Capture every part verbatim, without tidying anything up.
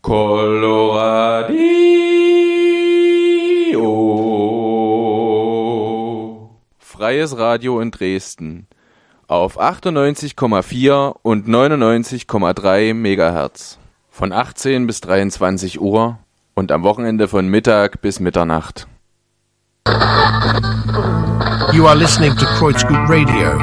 Coloradio. Freies Radio in Dresden. Auf achtundneunzig Komma vier und neunundneunzig Komma drei Megahertz. Von achtzehn bis dreiundzwanzig Uhr und am Wochenende von Mittag bis Mitternacht. You are listening to Kreuzgut Radio.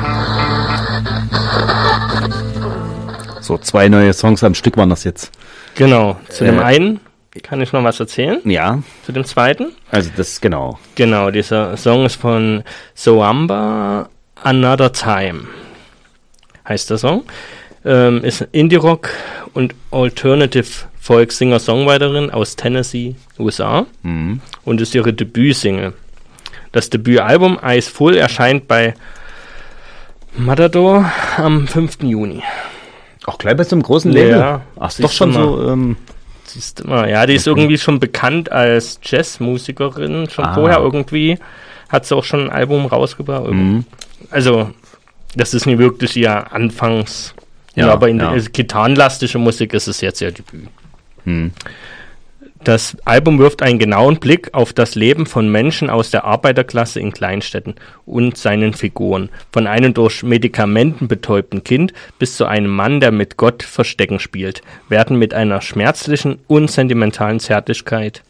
So, zwei neue Songs am Stück waren das jetzt. Genau. Zu Äh, dem einen kann ich noch was erzählen. Ja. Zu dem zweiten. Also das, genau. Genau, dieser Song ist von Soamba, Another Time. Heißt der Song. Ähm, ist Indie-Rock und Alternative Folk Singer-Songwriterin aus Tennessee, U S A. Mhm. Und ist ihre Debütsingle. Das Debütalbum Eyes Full erscheint bei Matador am fünften Juni. Auch gleich bei so einem großen Label? Ja. Ach, doch schon so... Ähm, Siehst du mal, ja, die ist okay. irgendwie schon bekannt als Jazzmusikerin. Schon Ah. vorher irgendwie hat sie auch schon ein Album rausgebracht. Mhm. Also, das ist nicht wirklich ihr Anfangs... Ja, Ja, aber in ja. der gitarrenlastige Musik ist es jetzt ihr Debüt. hm. Das Album wirft einen genauen Blick auf das Leben von Menschen aus der Arbeiterklasse in Kleinstädten und seinen Figuren. Von einem durch Medikamenten betäubten Kind bis zu einem Mann, der mit Gott Verstecken spielt, werden mit einer schmerzlichen und sentimentalen Zärtlichkeit